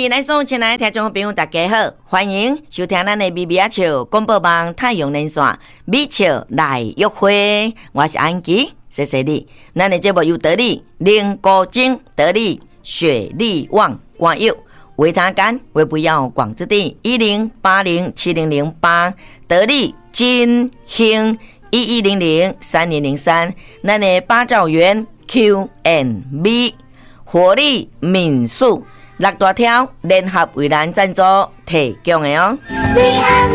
位咱所有亲爱的听众朋友大家好，欢迎收听咱的咪咪仔笑广播网太阳连线咪笑来约会，我是安琪，谢谢你。咱的节目由得力灵高精得力雪力旺广药维他干为不要广之地10807008得力金兴11003003，咱的八兆元 Q&B 活力民宿6大条联合为咱赞助提供的哦。